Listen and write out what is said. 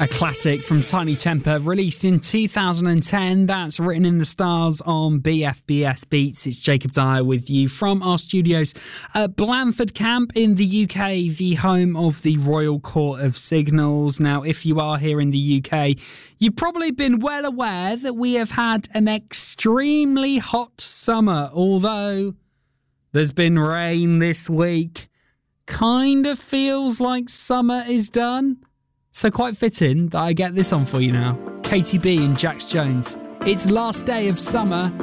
A classic from Tiny Temper, released in 2010. That's Written in the Stars on BFBS Beats. It's Jacob Dyer with you from our studios at Blandford Camp in the UK, the home of the Royal Court of Signals. Now, if you are here in the UK, you've probably been well aware that we have had an extremely hot summer, although there's been rain this week. Kind of feels like summer is done. So quite fitting that I get this on for you now. Katy B and Jax Jones. It's last day of summer.